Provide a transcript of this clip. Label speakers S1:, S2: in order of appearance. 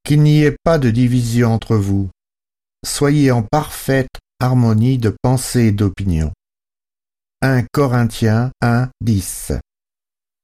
S1: qu'il n'y ait pas de division entre vous. Soyez en parfaite harmonie de pensée et d'opinion. 1 Corinthiens 1, 10.